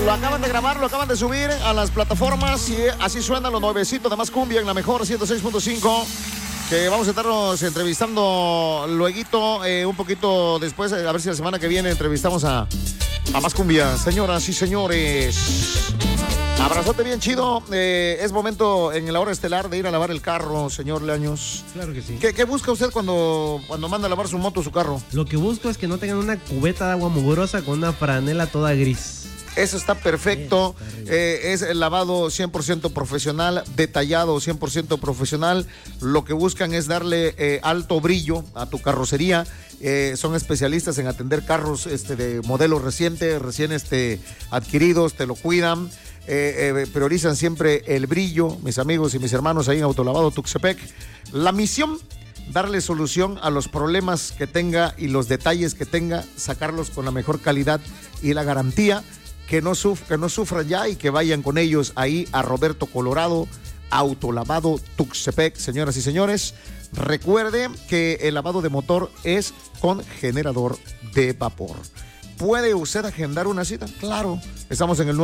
Lo acaban de grabar, lo acaban de subir a las plataformas y así suena lo nuevecito de Más Cumbia en la mejor 106.5. Que vamos a estarnos entrevistando lueguito, un poquito después, a ver si la semana que viene entrevistamos a Más Cumbia. Señoras y señores, abrazote bien chido. Es momento en la hora estelar de ir a lavar el carro, señor Leaños. Claro que sí. ¿Qué busca usted cuando manda a lavar su moto, su carro? Lo que busco es que no tengan una cubeta de agua mugrosa con una franela toda gris. Eso está perfecto, es el lavado 100% profesional, detallado 100% profesional. Lo que buscan es darle alto brillo a tu carrocería. Son especialistas en atender carros de modelo recién adquiridos, te lo cuidan. Priorizan siempre el brillo, mis amigos y mis hermanos ahí en Autolavado Tuxtepec. La misión, darle solución a los problemas que tenga y los detalles que tenga, sacarlos con la mejor calidad y la garantía. Que no sufran ya y que vayan con ellos ahí a Roberto Colorado, Autolavado Tuxtepec. Señoras y señores, recuerde que el lavado de motor es con generador de vapor. ¿Puede usted agendar una cita? Claro. Estamos en el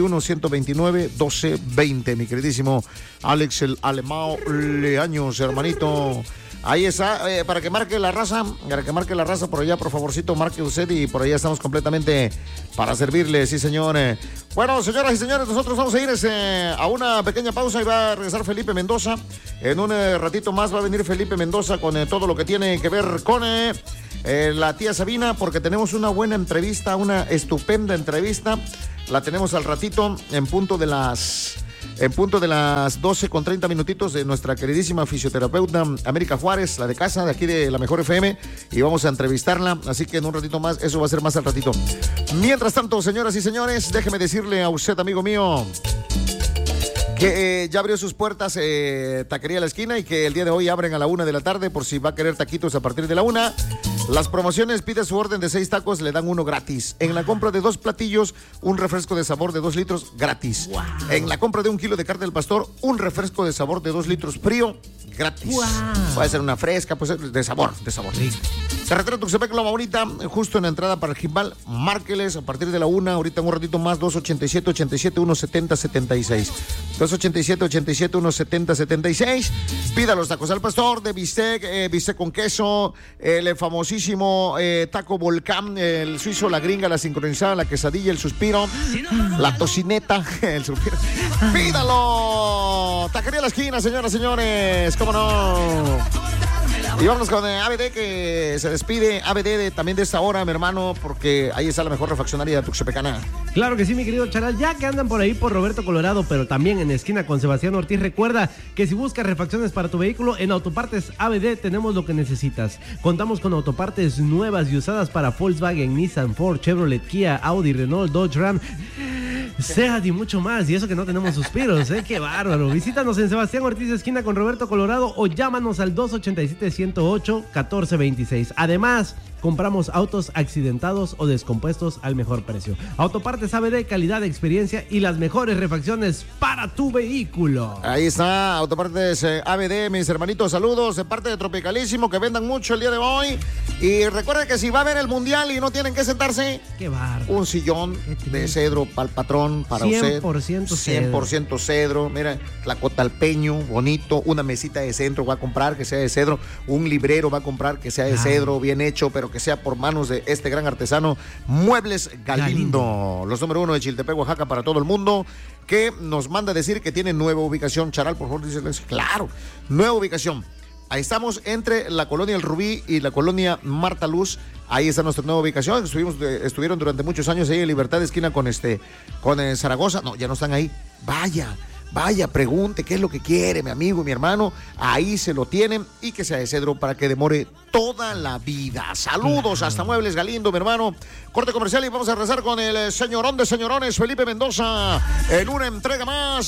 921-129-1220, mi queridísimo Alex el Alemão Leaños, hermanito. Ahí está, para que marque la raza, por allá, por favorcito, marque usted y por allá estamos completamente para servirle, sí señor. Bueno, señoras y señores, nosotros vamos a ir a una pequeña pausa y va a regresar Felipe Mendoza. En un ratito más va a venir Felipe Mendoza con todo lo que tiene que ver con la tía Sabina, porque tenemos una buena entrevista, una estupenda entrevista. La tenemos al ratito en punto de las 12:30 minutitos de nuestra queridísima fisioterapeuta América Juárez, la de casa, de aquí de la Mejor FM, y vamos a entrevistarla, así que en un ratito más, eso va a ser más al ratito. Mientras tanto, señoras y señores, déjeme decirle a usted, amigo mío, que ya abrió sus puertas Taquería La Esquina y que el día de hoy abren a la 1 de la tarde por si va a querer taquitos a partir de la 1. Las promociones, pide su orden de 6 tacos, le dan uno gratis. En la compra de 2 platillos, un refresco de sabor de 2 litros gratis. Wow. En la compra de 1 kilo de carne del pastor, un refresco de sabor de 2 litros frío gratis. Wow. Puede ser una fresca, puede ser de sabor. Carretera Tuxtepec, Loma Bonita, justo en la entrada para el Jimbal. Márqueles a partir de la 1, ahorita en un ratito más, 287-170-76. 287-170-76. Pida los tacos al pastor de bistec, bistec con queso, el famosísimo taco volcán, el suizo, la gringa, la sincronizada, la quesadilla, el suspiro, la tocineta, el suspiro. Pídalo. Taquería La Esquina, señoras y señores, cómo no. Y vámonos con ABD, que se despide. ABD también de esta hora, mi hermano, porque ahí está la mejor refaccionaria de Tuxtepecana. Claro que sí, mi querido Charal. Ya que andan por ahí por Roberto Colorado, pero también en esquina con Sebastián Ortiz, recuerda que si buscas refacciones para tu vehículo, en Autopartes ABD tenemos lo que necesitas. Contamos con autopartes nuevas y usadas para Volkswagen, Nissan, Ford, Chevrolet, Kia, Audi, Renault, Dodge Ram, Seat y mucho más. Y eso que no tenemos suspiros, qué bárbaro. Visítanos en Sebastián Ortiz, esquina con Roberto Colorado, o llámanos al 287-108-1426. Además, compramos autos accidentados o descompuestos al mejor precio. Autopartes ABD, calidad, experiencia y las mejores refacciones para tu vehículo. Ahí está, Autopartes ABD, mis hermanitos, saludos de parte de Tropicalísimo, que vendan mucho el día de hoy. Y recuerden que si va a haber el mundial y no tienen que sentarse, qué bárbaro, un sillón de cedro para el patrón, para 100% usted. 100% cedro, mira, tlacotalpeño, bonito, una mesita de centro va a comprar que sea de cedro, un librero va a comprar que sea de cedro, bien hecho, pero que sea por manos de este gran artesano, Muebles Galindo. Los número 1 de Chiltepec, Oaxaca, para todo el mundo, que nos manda a decir que tiene nueva ubicación. Charal, por favor, dices, claro, nueva ubicación. Ahí estamos entre la colonia El Rubí y la colonia Marta Luz. Ahí está nuestra nueva ubicación. Estuvieron durante muchos años ahí en Libertad de esquina con Zaragoza. No, ya no están ahí. Vaya, pregunte qué es lo que quiere, mi amigo y mi hermano. Ahí se lo tienen, y que sea de cedro para que demore toda la vida. Saludos hasta Muebles Galindo, mi hermano. Corte comercial y vamos a rezar con el señorón de señorones, Felipe Mendoza, en una entrega más